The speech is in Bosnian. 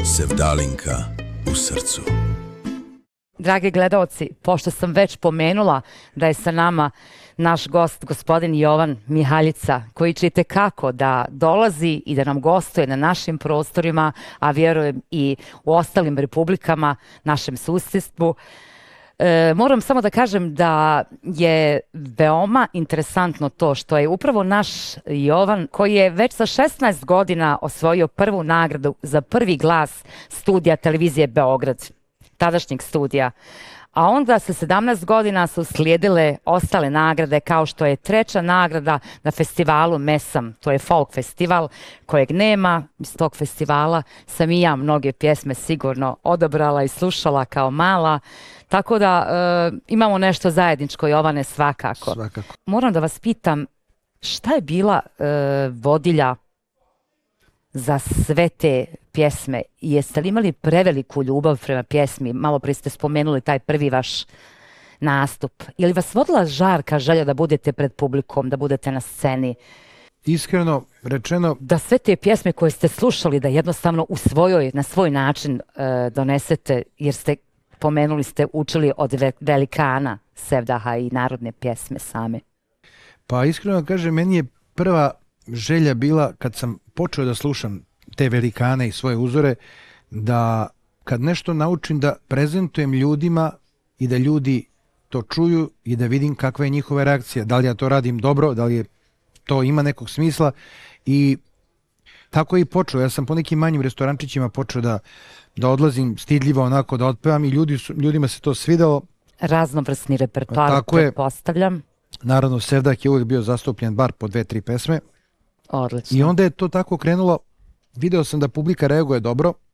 Sevdalinka u srcu. Dragi gledaoci, pošto sam već pomenula da je sa nama naš gost, gospodin Jovan Mihaljica, koji će itekako da dolazi i da nam gostuje na našim prostorima, a vjerujem i u ostalim republikama, našem susjedstvu. Moram samo da kažem da je veoma interesantno to što je upravo naš Jovan, koji je već sa 16 godina osvojio prvu nagradu za prvi glas studija televizije Beograd, tadašnjeg studija. A onda sa 17 godina su slijedile ostale nagrade, kao što je treća nagrada na festivalu Mesam, to je folk festival kojeg nema. Iz tog festivala sam i ja mnoge pjesme sigurno odabrala i slušala kao mala. Tako da imamo nešto zajedničko, Jovane, svakako. Moram da vas pitam, šta je bila vodilja za sve te pjesme? Jeste li imali preveliku ljubav prema pjesmi? Malo prije ste spomenuli taj prvi vaš nastup. Je li vas vodila žarka želja da budete pred publikom, da budete na sceni? Iskreno rečeno, da sve te pjesme koje ste slušali da jednostavno u na svoj način donesete, jer ste pomenuli ste učili od velikana Sevdaha i narodne pjesme same. Pa iskreno kažem, meni je prva želja bila kad sam počeo da slušam te velikane i svoje uzore, da kad nešto naučim da prezentujem ljudima i da ljudi to čuju i da vidim kakva je njihova reakcija, da li ja to radim dobro, da li to ima nekog smisla. I tako je i počeo. Ja sam po nekim manjim restorančićima počeo da odlazim stidljivo onako da otpevam i ljudima se to svidalo. Raznovrsni repertoar, pretpostavljam. Naravno, Sevdah je uvijek bio zastupljen bar po 2-3 pesme. Odlično. I onda je to tako krenulo. Video sam da publika reaguje dobro